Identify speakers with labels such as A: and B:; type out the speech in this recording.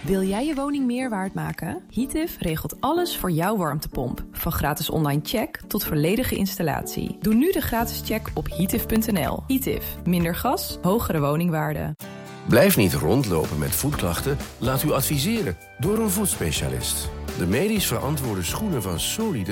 A: Wil jij je woning meer waard maken? Heative regelt alles voor jouw warmtepomp. Van gratis online check tot volledige installatie. Doe nu de gratis check op heative.nl. Heative. Minder gas, hogere woningwaarde.
B: Blijf niet rondlopen met voetklachten. Laat u adviseren door een voetspecialist. De medisch verantwoorde schoenen van Solide